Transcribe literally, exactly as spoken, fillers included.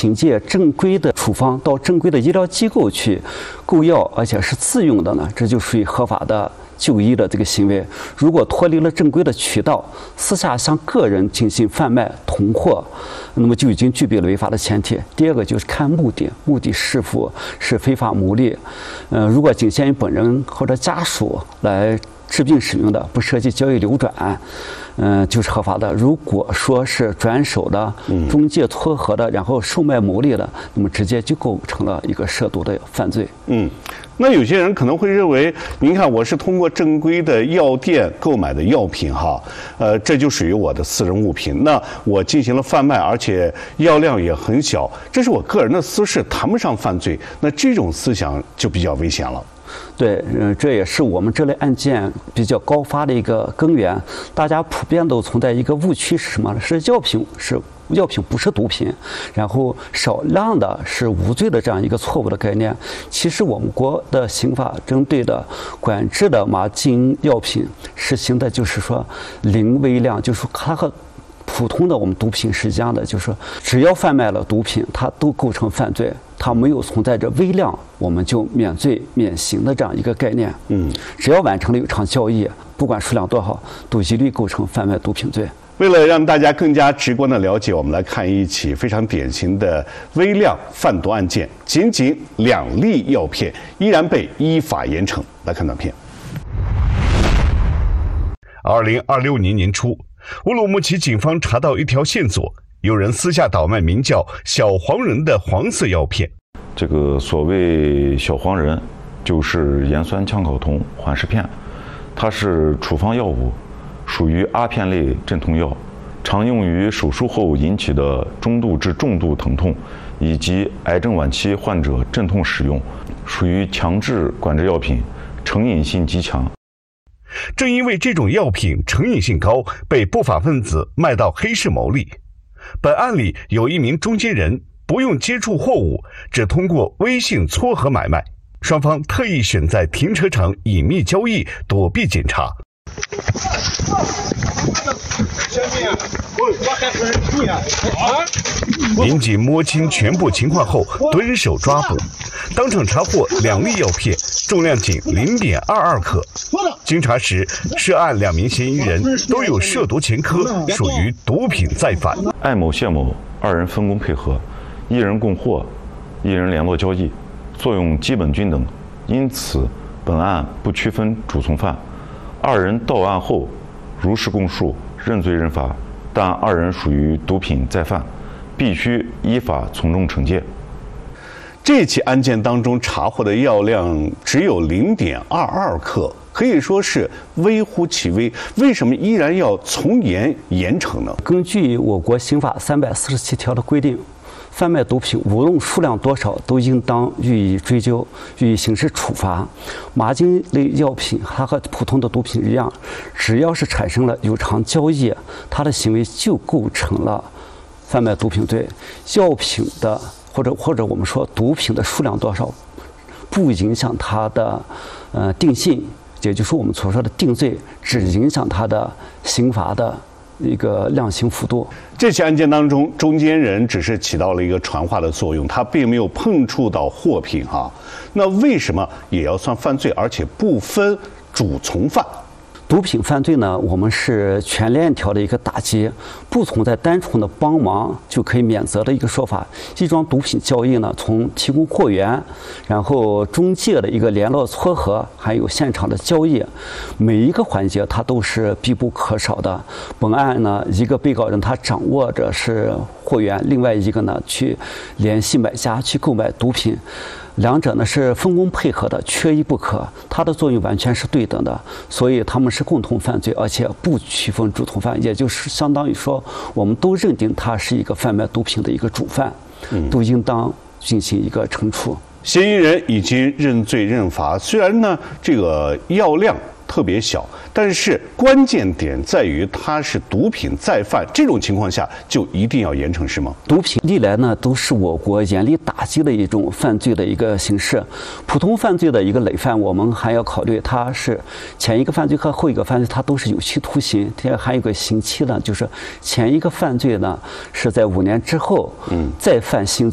凭借正规的处方到正规的医疗机构去购药，而且是自用的呢，这就属于合法的就医的这个行为。如果脱离了正规的渠道，私下向个人进行贩卖囤货，那么就已经具备了违法的前提。第二个就是看目的，目的是否是非法牟利。呃，如果仅限于本人或者家属来治病使用的，不涉及交易流转，嗯、呃，就是合法的。如果说是转手的、中介撮合的，然后售卖牟利的，那么直接就构成了一个涉毒的犯罪。 嗯。那有些人可能会认为，您看我是通过正规的药店购买的药品哈，呃，这就属于我的私人物品。那我进行了贩卖，而且药量也很小，这是我个人的私事，谈不上犯罪。那这种思想就比较危险了。 对，嗯，这也是我们这类案件比较高发的一个根源。大家普遍都存在一个误区是什么呢？是药品是药品不是毒品，然后少量的是无罪的这样一个错误的概念。其实我们国的刑法针对的管制的麻禁药品实行的就是说零微量，就是说它和普通的我们毒品是一样的，就是说只要贩卖了毒品，它都构成犯罪，它没有存在着微量我们就免罪免刑的这样一个概念。嗯，只要完成了有偿交易，不管数量多少，都一律构成贩卖毒品罪。 为了让大家更加直观的了解，我们来看一起非常典型的微量贩毒案件，仅仅两粒药片依然被依法严惩。来看短片。 二零二六年年初，乌鲁木齐警方查到一条线索，有人私下倒卖名叫小黄人的黄色药片。 这个所谓小黄人，就是盐酸羟口酮缓释片，它是处方药物，属于阿片类镇痛药，常用于手术后引起的中度至重度疼痛，以及癌症晚期患者镇痛使用，属于强制管制药品，成瘾性极强。 正因为这种药品成瘾性高，被不法分子卖到黑市牟利。本案里有一名中间人，不用接触货物，只通过微信撮合买卖，双方特意选在停车场隐秘交易，躲避检查。民警摸清全部情况后，蹲手抓捕，当场查获两粒药片，重量仅零点二二克。经查实，涉案两名嫌疑人都有涉毒前科，属于毒品再犯。 艾某、谢某二人分工配合，一人供货，一人联络交易，作用基本均等，因此本案不区分主从犯。二人到案后如实供述，认罪认罚，但二人属于毒品再犯，必须依法从重惩戒。 这起案件当中查获的药量只有零点二二克，可以说是微乎其微。为什么依然要从严严惩呢？ 根据我国刑法三百四十七条的规定，贩卖毒品无论数量多少，都应当予以追究，予以刑事处罚。麻禁类药品它和普通的毒品一样，只要是产生了有偿交易，它的行为就构成了贩卖毒品罪。药品的或者或者我们说毒品的数量多少，不影响它的呃定性，也就是我们所说的定罪，只影响它的刑罚的一个量刑幅度。 这起案件当中，中间人只是起到了一个传话的作用，他并没有碰触到货品哈。那为什么也要算犯罪，而且不分主从犯？ 毒品犯罪呢，我们是全链条的一个打击，不存在单纯的帮忙就可以免责的一个说法。一桩毒品交易呢，从提供货源，然后中介的一个联络撮合，还有现场的交易，每一个环节它都是必不可少的。本案呢，一个被告人他掌握着是货源，另外一个呢去联系买家去购买毒品。两者呢是分工配合的，缺一不可，它的作用完全是对等的，所以他们是共同犯罪，而且不区分主从犯，也就是相当于说，我们都认定他是一个贩卖毒品的一个主犯，都应当进行一个惩处。 嫌疑人已经认罪认罚，虽然呢这个药量特别小，但是关键点在于它是毒品再犯，这种情况下就一定要严惩是吗？ 毒品历来呢都是我国严厉打击的一种犯罪的一个形式。普通犯罪的一个累犯，我们还要考虑它是前一个犯罪和后一个犯罪，它都是有期徒刑，它还有个刑期呢，就是前一个犯罪呢是在五年之后，嗯，再犯新。